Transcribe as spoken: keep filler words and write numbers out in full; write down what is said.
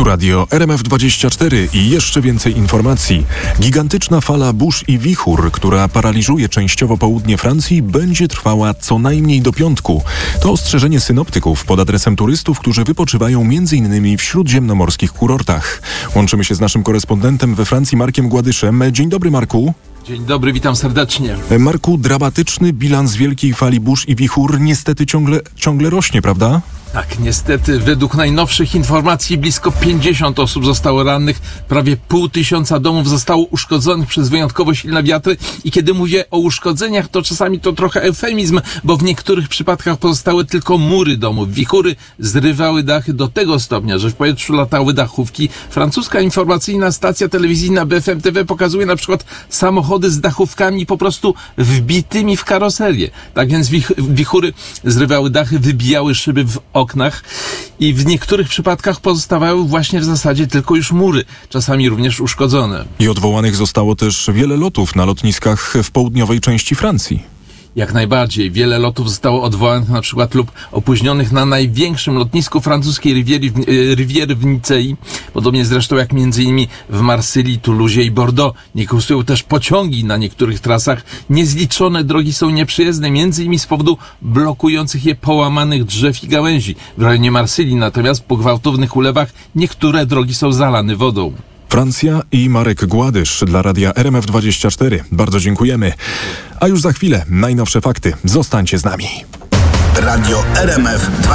Tu radio R M F dwadzieścia cztery i jeszcze więcej informacji. Gigantyczna fala burz i wichur, która paraliżuje częściowo południe Francji, będzie trwała co najmniej do piątku. To ostrzeżenie synoptyków pod adresem turystów, którzy wypoczywają między innymi w śródziemnomorskich kurortach. Łączymy się z naszym korespondentem we Francji, Markiem Gładyszem. Dzień dobry, Marku. Dzień dobry, witam serdecznie. Marku, dramatyczny bilans wielkiej fali burz i wichur niestety ciągle, ciągle rośnie, prawda? Tak, niestety, według najnowszych informacji blisko pięćdziesiąt osób zostało rannych, prawie pół tysiąca domów zostało uszkodzonych przez wyjątkowo silne wiatry i kiedy mówię o uszkodzeniach, to czasami to trochę eufemizm, bo w niektórych przypadkach pozostały tylko mury domów. Wichury zrywały dachy do tego stopnia, że w powietrzu latały dachówki. Francuska informacyjna stacja telewizyjna B F M T V pokazuje na przykład samochody z dachówkami po prostu wbitymi w karoserię. Tak więc wich- wichury zrywały dachy, wybijały szyby w oknach i w niektórych przypadkach pozostawały właśnie w zasadzie tylko już mury, czasami również uszkodzone. I odwołanych zostało też wiele lotów na lotniskach w południowej części Francji. Jak najbardziej. Wiele lotów zostało odwołanych na przykład lub opóźnionych na największym lotnisku francuskiej Riviery, Riviery w Nicei. Podobnie zresztą jak między innymi w Marsylii, Toulousie i Bordeaux. Nie kursują też pociągi na niektórych trasach. Niezliczone drogi są nieprzejezdne, między innymi z powodu blokujących je połamanych drzew i gałęzi. W rejonie Marsylii natomiast po gwałtownych ulewach niektóre drogi są zalane wodą. Francja i Marek Gładysz dla radia R M F dwadzieścia cztery. Bardzo dziękujemy. A już za chwilę najnowsze fakty. Zostańcie z nami. Radio R M F